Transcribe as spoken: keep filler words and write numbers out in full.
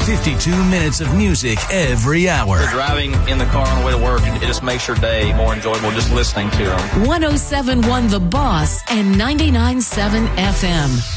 fifty-two minutes of music every hour. You're driving in the car on the way to work, and it just makes your day more enjoyable just listening to them. one oh seven point one The Boss and ninety-nine point seven F M.